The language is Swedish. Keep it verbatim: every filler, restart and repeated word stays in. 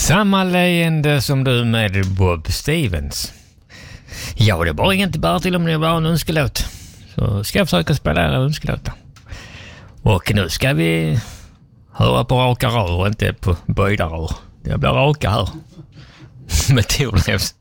Samma leende som du med Bob Stevens. Ja, det bara inte bara till om det var en önskelåt. Så ska jag försöka spela era önskelåtar. Och nu ska vi höra på raka rör och inte på böjda rör. Det blir raka här. Med Tornäs.